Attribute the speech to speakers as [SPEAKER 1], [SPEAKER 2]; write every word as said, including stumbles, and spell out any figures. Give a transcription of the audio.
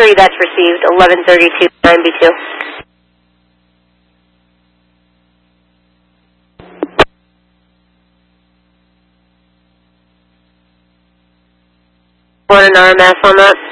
[SPEAKER 1] three, that's received, eleven thirty-two ninety-two. Want an R M S on that?